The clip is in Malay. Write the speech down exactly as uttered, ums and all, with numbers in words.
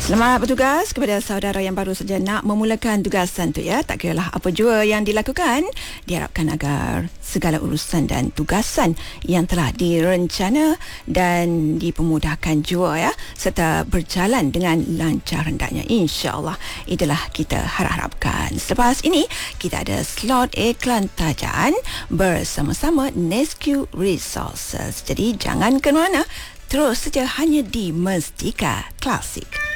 Selamat bertugas kepada saudara yang baru saja nak memulakan tugasan tu ya. Tak kiralah apa jua yang dilakukan, diharapkan agar segala urusan dan tugasan yang telah direncana dan dipermudahkan jua ya, serta berjalan dengan lancar hendaknya, insya-Allah. Itulah kita harap-harapkan. Selepas ini kita ada slot iklan tajaan bersama-sama Nesque Resources. Jadi jangan ke mana, terus saja hanya di Mestika Klasik.